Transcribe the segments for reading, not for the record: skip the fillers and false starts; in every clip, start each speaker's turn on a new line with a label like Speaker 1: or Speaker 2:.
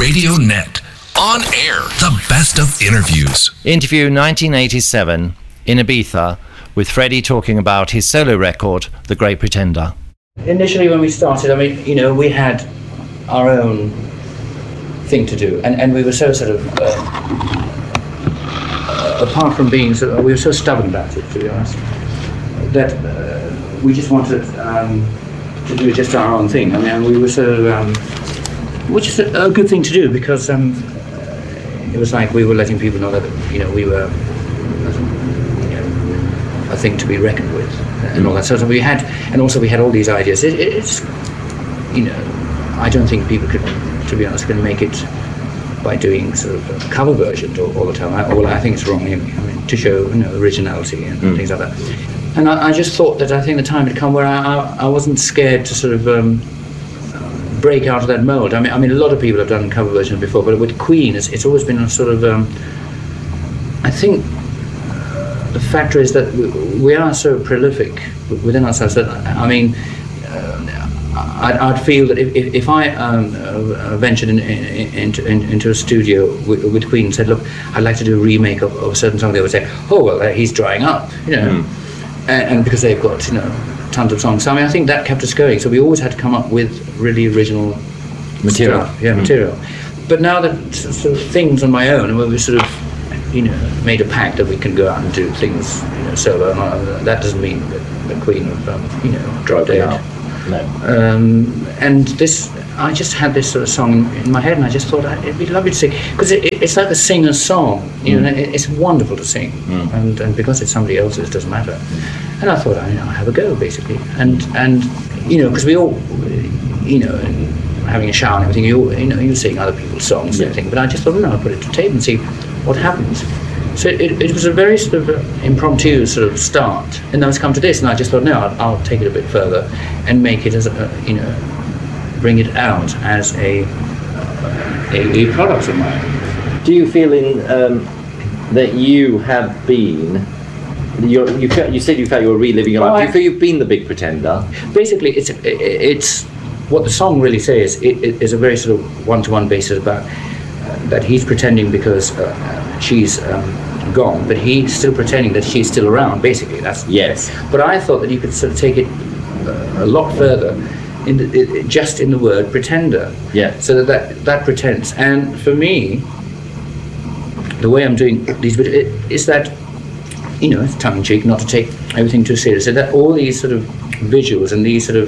Speaker 1: Radio Net. On air, the best of interviews.
Speaker 2: Interview 1987 in Ibiza with Freddie talking about his solo record, The Great Pretender.
Speaker 3: Initially when we started, I mean, you know, we had our own thing to do, and we were so sort of, apart from being, we were so stubborn about it, to be honest, that we just wanted to do just our own thing. I mean, we were so, which is a good thing to do, because it was like we were letting people know that, you know, we were, you know, a thing to be reckoned with, and all that. So we had, and also we had all these ideas. It's, you know, I don't think people could, to be honest, can make it by doing sort of cover versions all the time. I think it's wrong anyway. I mean, to show, you know, originality and things like that. And I just thought that I think the time had come where I wasn't scared to sort of break out of that mold. I mean, a lot of people have done cover versions before, but with Queen, it's always been a sort of. I think the factor is that we are so prolific within ourselves that, I mean, I'd feel that if I ventured into a studio with Queen and said, look, I'd like to do a remake of a certain song, they would say, oh, well, he's drying up, you know, and because they've got, you know, tons of songs. So I mean, I think that kept us going. So we always had to come up with really original
Speaker 2: Material.
Speaker 3: stuff, material. But now that sort of things on my own, where we sort of, you know, made a pact that we can go out and do things, you know, solo. And that doesn't mean that the Queen of, you know, drop dead.
Speaker 2: No.
Speaker 3: And this, I just had this sort of song in my head, and I just thought it'd be lovely to sing, because it's like a singer's song, you know. It's wonderful to sing, and because it's somebody else's, it doesn't matter. And I thought, I'll have a go, basically, and you know, because we all, you know, having a shower and everything, you sing other people's songs and everything. But I just thought, no, I'll put it to tape and see what happens. So it was a very sort of impromptu sort of start, and then it's come to this, and I just thought, no, I'll take it a bit further and make it as a, you know, bring it out as a product of mine.
Speaker 2: Do you feel that you have been? You said you felt you were reliving your life. Do you feel you've been the big pretender?
Speaker 3: Basically, it's what the song really says. It is a very sort of one-to-one basis about that he's pretending because she's gone, but he's still pretending that she's still around. Basically, that's
Speaker 2: yes.
Speaker 3: But I thought that you could sort of take it a lot further, just in the word pretender.
Speaker 2: Yeah.
Speaker 3: So that pretends, and for me, the way I'm doing these is that, you know, it's tongue-in-cheek, not to take everything too seriously, that all these sort of visuals and these sort of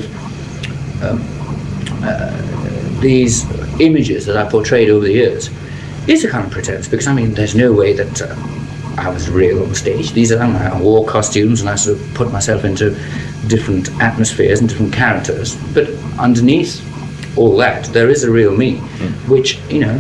Speaker 3: these images that I portrayed over the years is a kind of pretense, because I mean, there's no way that I was real on stage. These are, I wore costumes and I sort of put myself into different atmospheres and different characters, but underneath all that there is a real me, which, you know,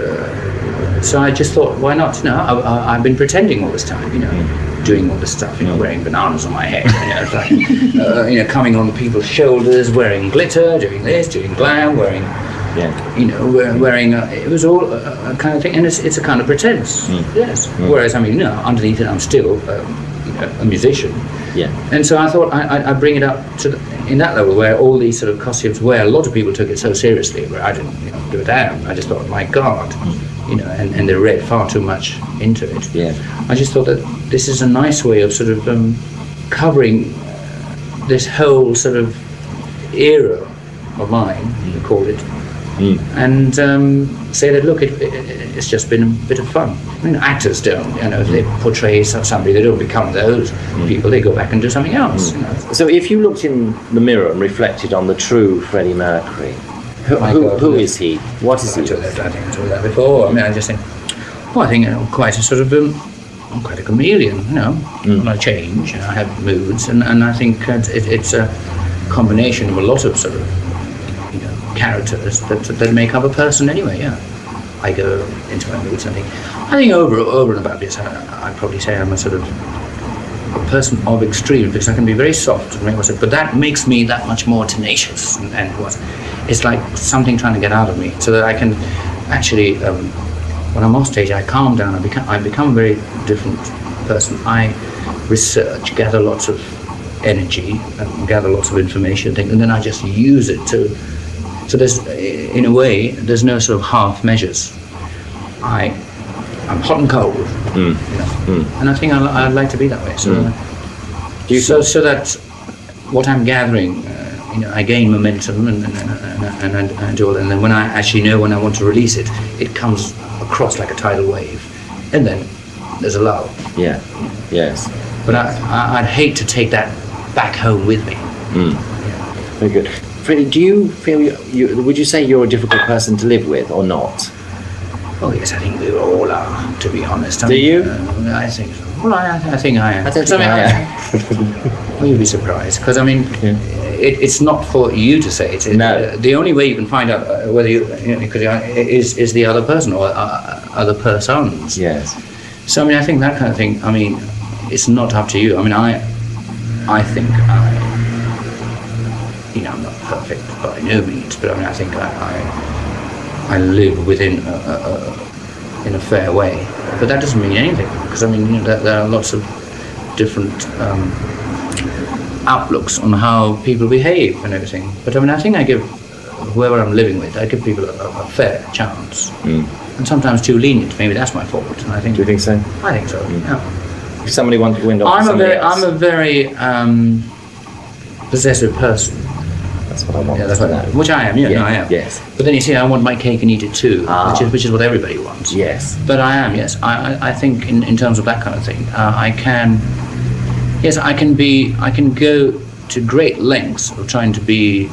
Speaker 3: so I just thought, why not? You know, I've been pretending all this time, you know, doing all this stuff, you know, wearing bananas on my head, you know, you know, coming on people's shoulders, wearing glitter, doing this, doing glam, wearing, you know, wearing. It was all a kind of thing, and it's a kind of pretense, yes. Whereas, I mean, you know, underneath it, I'm still, you know, a musician.
Speaker 2: Yeah.
Speaker 3: And so I thought I bring it up to in that level where all these sort of costumes, where a lot of people took it so seriously, where I didn't, you know, give a damn. I just thought, my God. You know, and they read far too much into it.
Speaker 2: Yeah.
Speaker 3: I just thought that this is a nice way of sort of covering this whole sort of era of mine, you call it, and say that, look, it's just been a bit of fun. I mean, actors don't, you know, if they portray somebody, they don't become those people, they go back and do something else. You know?
Speaker 2: So if you looked in the mirror and reflected on the true Freddie Mercury, who is he? What is he?
Speaker 3: I think I told that before. I mean, I just think, well, I think, you know, quite a sort of, I'm quite a chameleon, you know. When I change, you know, I have moods, and I think it's a combination of a lot of sort of, you know, characters that make up a person anyway. Yeah, I go into my moods. I think over and above this, I'd probably say I'm a sort of a person of extreme, because I can be very soft and make myself, but that makes me that much more tenacious, and it's like something trying to get out of me, so that I can actually, when I'm off stage, I calm down. I become a very different person. I research, gather lots of energy, and gather lots of information, and then I just use it to So there's, in a way, there's no sort of half measures. I'm hot and cold, and I think I'd like to be that way. So, so that what I'm gathering, I gain momentum and do all, and then when I actually know when I want to release it, it comes across like a tidal wave, and then there's a lull.
Speaker 2: Yeah. Yes.
Speaker 3: But I'd hate to take that back home with me.
Speaker 2: Very good. Freddie, do you feel would you say you're a difficult person to live with or not?
Speaker 3: Oh yes, I think we all are, to be honest.
Speaker 2: Do you?
Speaker 3: I think so. Well, I think I am.
Speaker 2: I don't think I am.
Speaker 3: Well, you'd be surprised, because I mean, it's not for you to say it.
Speaker 2: No.
Speaker 3: The only way you can find out whether is the other person or other persons.
Speaker 2: Yes.
Speaker 3: So I mean, I think that kind of thing. I mean, it's not up to you. I mean, I think I'm not perfect by no means, but I mean, I think I live within in a fair way. But that doesn't mean anything, because I mean, there are lots of different outlooks on how people behave and everything. But I mean, I think I give whoever I'm living with, I give people a fair chance. And sometimes too lenient. Maybe that's my fault. And I think.
Speaker 2: Do you think so?
Speaker 3: I think so. Yeah.
Speaker 2: If somebody wanted to win off
Speaker 3: I'm a very possessive person.
Speaker 2: That's what I want.
Speaker 3: Yeah, that's what which I am. Yeah,
Speaker 2: yeah,
Speaker 3: no, I am.
Speaker 2: Yes.
Speaker 3: But then you see, I want my cake and eat it too, which is what everybody wants.
Speaker 2: Yes.
Speaker 3: But I am. Yes. I think in terms of that kind of thing, I can. Yes, I can go to great lengths of trying to be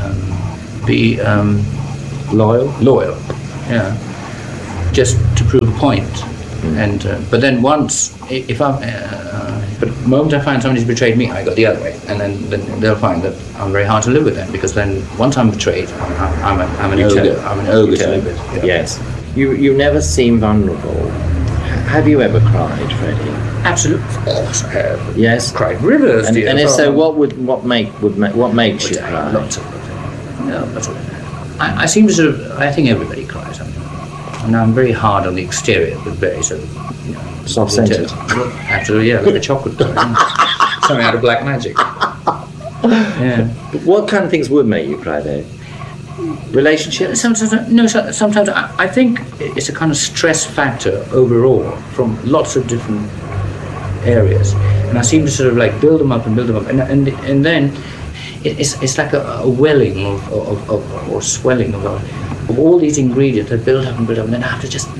Speaker 2: Loyal.
Speaker 3: Loyal. Yeah. Just to prove a point. And but then once, if but the moment I find somebody's betrayed me, I go the other way, and then they'll find that I'm very hard to live with them, because then once I'm betrayed, I'm an ogre. I'm an ogre to live with. Yeah.
Speaker 2: Yes. You never seem vulnerable. Have you ever cried, Freddie?
Speaker 3: Absolutely, of course I have.
Speaker 2: Yes.
Speaker 3: Cried rivers.
Speaker 2: And if so, what makes you cry?
Speaker 3: Lots of things. No, lots of. I seem to sort of. I think everybody cries. And I'm very hard on the exterior, but very sort of,
Speaker 2: soft-centered.
Speaker 3: Absolutely, yeah, like a chocolate. Something out of Black Magic. Yeah.
Speaker 2: What kind of things would make you cry, though? Relationships?
Speaker 3: Sometimes I think it's a kind of stress factor overall from lots of different areas, and I seem to sort of like build them up, and then it's like a welling of or swelling of all these ingredients that build up, and then I have to just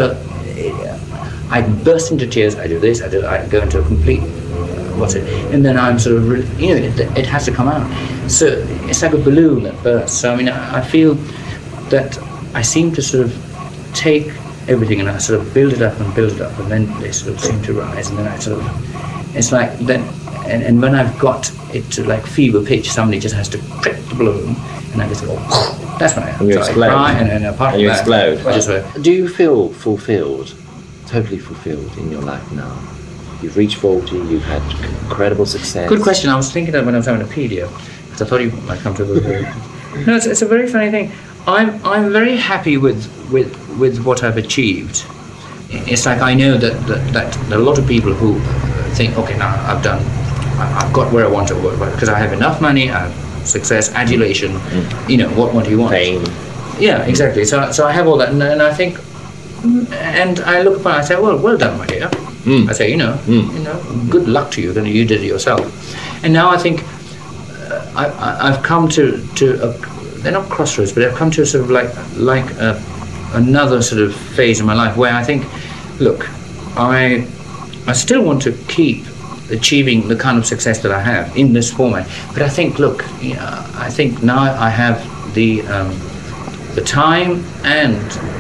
Speaker 3: I burst into tears. I do this. I go into a complete and then I'm sort of it has to come out. So it's like a balloon that bursts. So I mean, I feel that I seem to sort of take everything and I sort of build it up, and then they sort of seem to rise, and then I sort of it's like then and when I've got it to like fever pitch, somebody just has to prick the balloon, and I just go. That's when I cry, and apart from that,
Speaker 2: explode. Do you feel fulfilled, totally fulfilled in your life now? You've reached 40, you've had incredible success.
Speaker 3: Good question. I was thinking that when I was having a pedia, because I thought you might come to the. No, it's a very funny thing. I'm very happy with what I've achieved. It's like I know that there are a lot of people who think, okay, now I've got where I want to work, because I have enough money, I have success, adulation, what do you want?
Speaker 2: Fame.
Speaker 3: Yeah, exactly. So I have all that, and I think, and I look upon it, I say, well done, my dear. I say, good luck to you, then you did it yourself. And now I think I've come to they're not crossroads, but I've come to a sort of like another sort of phase in my life where I think, look, I still want to keep achieving the kind of success that I have in this format, but I think, look, I think now I have the time and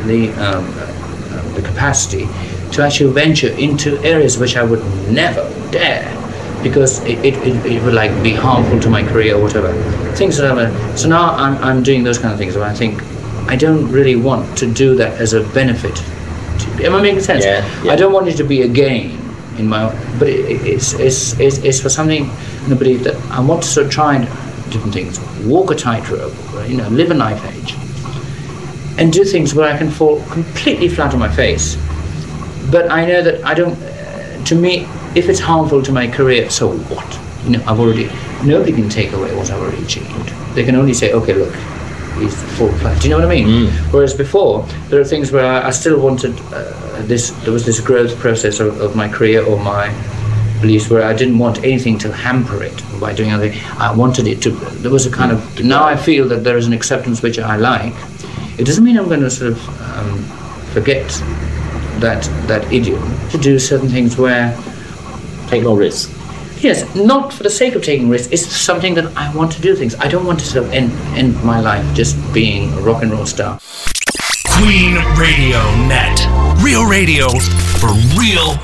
Speaker 3: the capacity to actually venture into areas which I would never dare, because it would like be harmful to my career or whatever. Things that so now I'm doing those kind of things, where I think I don't really want to do that as a benefit. Am I making sense?
Speaker 2: Yeah.
Speaker 3: I don't want it to be a gain in my, but it's for something. Nobody that I want to sort of try different things, walk a tightrope, live a knife edge, and do things where I can fall completely flat on my face. But I know that I don't. To me, if it's harmful to my career, so what? Nobody can take away what I've already achieved. They can only say, okay, look, is fall flat. Do you know what I mean? Whereas before, there are things where I still wanted there was this growth process of my career or my beliefs where I didn't want anything to hamper it by doing anything. I wanted it to, there was a kind of, now I feel that there is an acceptance which I like. It doesn't mean I'm going to sort of forget that idiom, to do certain things where...
Speaker 2: Take more risks.
Speaker 3: Yes, not for the sake of taking risks. It's something that I want to do things. I don't want to sort of end my life just being a rock and roll star.
Speaker 1: Queen Radio Net. Real radio for real